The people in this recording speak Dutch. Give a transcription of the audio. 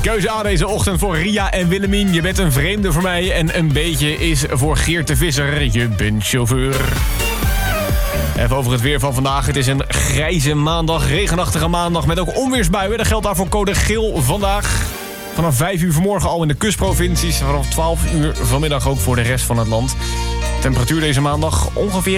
Keuze A deze ochtend voor Ria en Willemien. Je bent een vreemde voor mij en een beetje is voor Geert de Visser. Je bent chauffeur. Even over het weer van vandaag. Het is een grijze maandag, regenachtige maandag met ook onweersbuien. Dat geldt daarvoor code geel vandaag. Vanaf 5 uur vanmorgen al in de kustprovincies. Vanaf 12 uur vanmiddag ook voor de rest van het land. Temperatuur deze maandag ongeveer